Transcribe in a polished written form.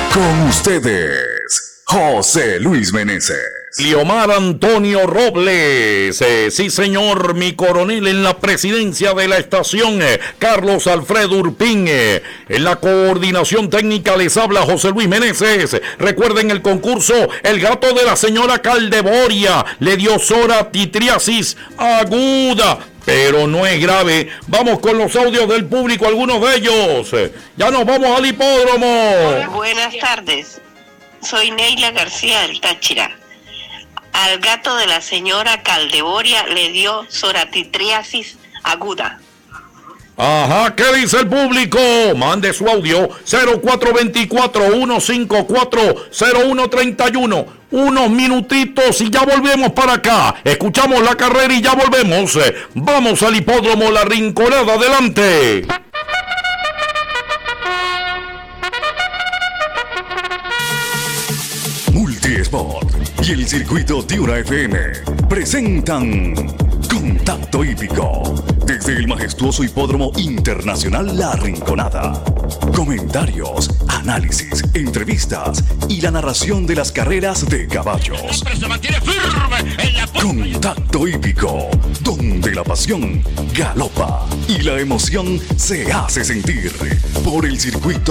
Con ustedes, José Luis Meneses. Liomar Antonio Robles, sí señor, mi coronel en la presidencia de la estación, Carlos Alfredo Urpín, en la coordinación técnica les habla José Luis Meneses. Recuerden el concurso, el gato de la señora Caldeboria le dio soratitriasis aguda, pero no es grave. Vamos con los audios del público, algunos de ellos. Ya nos vamos al hipódromo. Buenas tardes, soy Neila García del Táchira. Al gato de la señora Caldeboria le dio soratitriasis aguda. Ajá, ¿qué dice el público? Mande su audio 0424-154-0131. Unos minutitos y ya volvemos para acá. Escuchamos la carrera y ya volvemos. Vamos al hipódromo La Rinconada, adelante. Multisport y el circuito Tiura FM presentan Contacto Hípico desde el majestuoso Hipódromo Internacional La Rinconada. Comentarios, análisis, entrevistas y la narración de las carreras de caballos. Contacto Hípico, donde la pasión galopa y la emoción se hace sentir por el circuito